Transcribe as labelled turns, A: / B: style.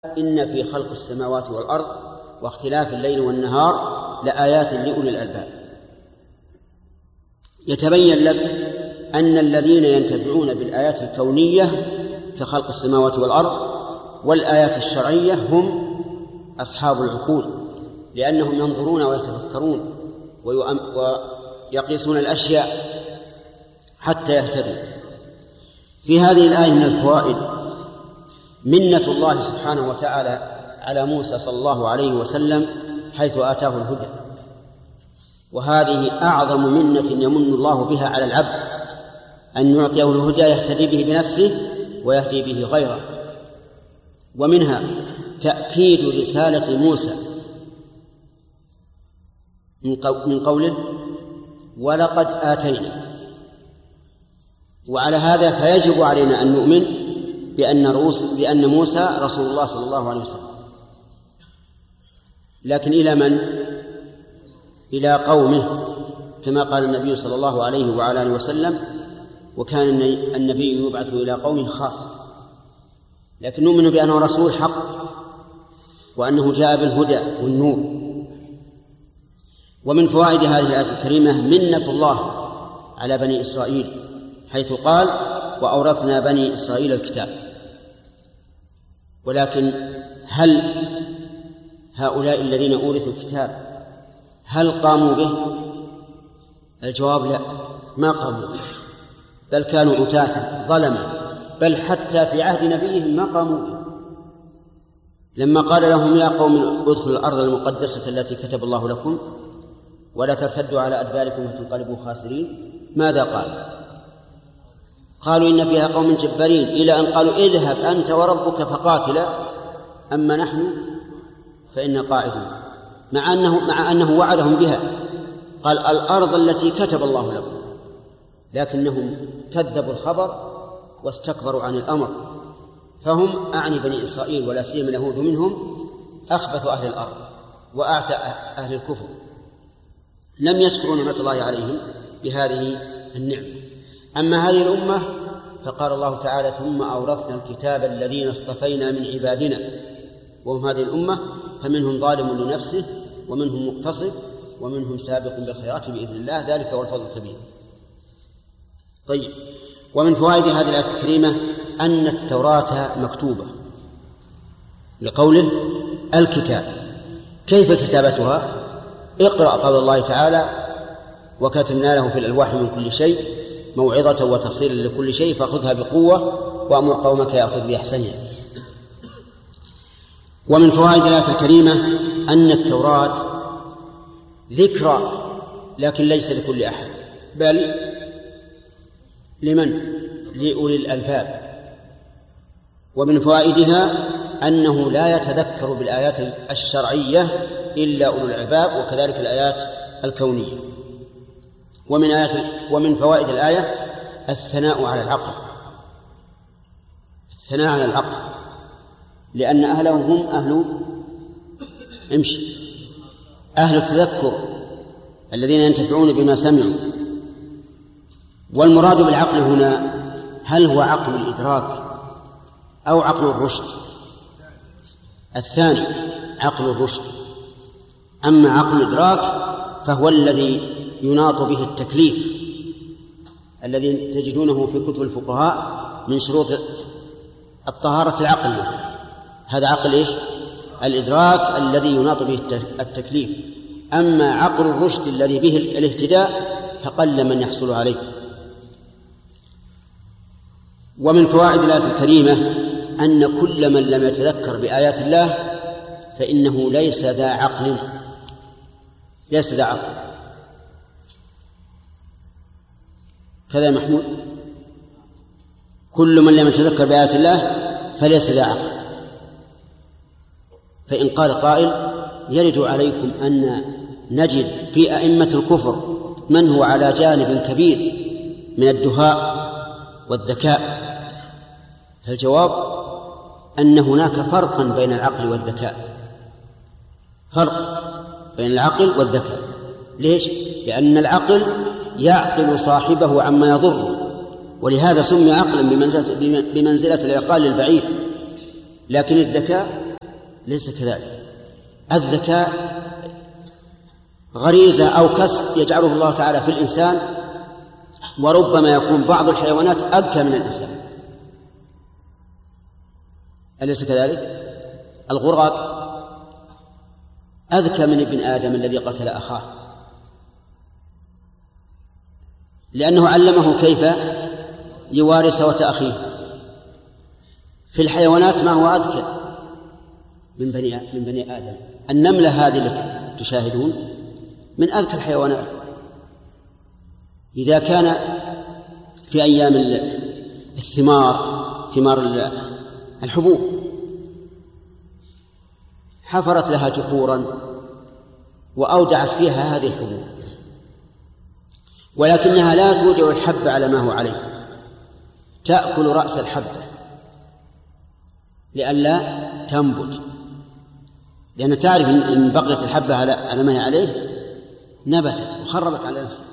A: إن في خلق السماوات والأرض واختلاف الليل والنهار لآيات لأولي الألباب. يتبين لك أن الذين ينتفعون بالآيات الكونية كخلق السماوات والأرض والآيات الشرعية هم أصحاب العقول، لأنهم ينظرون ويتفكرون ويقيسون الأشياء حتى يهتدوا. في هذه الآية من الفوائد منة الله سبحانه وتعالى على موسى صلى الله عليه وسلم حيث آتاه الهدى، وهذه أعظم منة يمن الله بها على العبد، أن يعطيه الهدى يهتدي به بنفسه ويهدي به غيره. ومنها تأكيد رسالة موسى من قوله ولقد آتينا، وعلى هذا فيجب علينا أن نؤمن بأن موسى رسول الله صلى الله عليه وسلم. لكن إلى من؟ إلى قومه، كما قال النبي صلى الله عليه وعلى آله وسلم: وكان النبي يبعث إلى قوم خاص. لكن نؤمن بأنه رسول حق وأنه جاء بالهدى والنور. ومن فوائد هذه الآية الكريمة منة الله على بني إسرائيل، حيث قال: وأورثنا بني إسرائيل الكتاب. ولكن هل هؤلاء الذين أورثوا الكتاب هل قاموا به؟ الجواب لا، ما قاموا به، بل كانوا عتاة ظلما، بل حتى في عهد نبيهم ما قاموا به. لما قال لهم: يا قوم ادخلوا الأرض المقدسة التي كتب الله لكم ولا ترتدوا على أدباركم وتنقلبوا خاسرين، ماذا قال؟ قالوا: إن فيها قوم جبارين، إلى أن قالوا: اذهب أنت وربك فقاتلا أما نحن فإنا قاعدون، مع أنه وعدهم بها. قال: الأرض التي كتب الله لكم، لكنهم كذبوا الخبر واستكبروا عن الأمر. فهم أعني بني إسرائيل ولا سيما اليهود منهم أخبث أهل الأرض وأعتى أهل الكفر، لم يشكروا نعمة الله عليهم بهذه النعمة. أما هذه الأمة فقال الله تعالى: ثم أورثنا الكتاب الذين اصطفينا من عبادنا، وهم هذه الأمة، فمنهم ظالم لنفسه ومنهم مقتصد ومنهم سابق بالخيرات بإذن الله، ذلك هو الفضل الكبير. طيب، ومن فوائد هذه الآية الكريمة أن التوراة مكتوبة، لقوله الكتاب. كيف كتابتها؟ اقرأ قول الله تعالى: وكتبنا له في الألواح من كل شيء موعظة وتفصيلا لكل شيء فخذها بقوة وأمر قومك يأخذ بأحسنها. ومن فوائد الآية الكريمة أن التوراة ذكرى، لكن ليس لكل أحد، بل لمن؟ لأولي الألباب. ومن فوائدها أنه لا يتذكر بالآيات الشرعية إلا أولو الألباب، وكذلك الآيات الكونية. ومن فوائد الآية الثناء على العقل، الثناء على العقل، لأن أهله هم أهل التذكر الذين ينتفعون بما سمعوا. والمراد بالعقل هنا هل هو عقل الإدراك أو عقل الرشد؟ الثاني عقل الرشد. أما عقل الإدراك فهو الذي يناط به التكليف، الذي تجدونه في كتب الفقهاء من شروط الطهارة العقل مثلا. هذا عقل إيش؟ الإدراك الذي يناط به التكليف. أما عقل الرشد الذي به الاهتداء فقل من يحصل عليه. ومن فوائد الآية الكريمة أن كل من لم يتذكر بآيات الله فإنه ليس ذا عقل، ليس ذا عقل. كذا محمود، كل من لم يتذكر بآيات الله فليس ذا عقل. فإن قال قائل: يرد عليكم أن نجد في أئمة الكفر من هو على جانب كبير من الدهاء والذكاء، فالجواب أن هناك فرقا بين العقل والذكاء، فرق بين العقل والذكاء. ليش؟ لأن العقل يعقل صاحبه عما يضره، ولهذا سمي عقلا بمنزلة العقال للبعير. لكن الذكاء ليس كذلك. الذكاء غريزة أو كسب يجعله الله تعالى في الإنسان، وربما يكون بعض الحيوانات أذكى من الإنسان، أليس كذلك؟ الغراب أذكى من ابن آدم الذي قتل أخاه، لأنه علمه كيف يواري سوءة أخيه. في الحيوانات ما هو أذكى من بني آدم. النملة هذه التي تشاهدون من أذكى الحيوانات. إذا كان في أيام ثمار الحبوب حفرت لها جحورا وأودعت فيها هذه الحبوب، ولكنها لا تودع الحب على ما هو عليه، تأكل رأس الحبة لئلا تنبت، لأن تعرف إن بقيت الحبة على ما هي عليه نبتت وخربت على نفسها.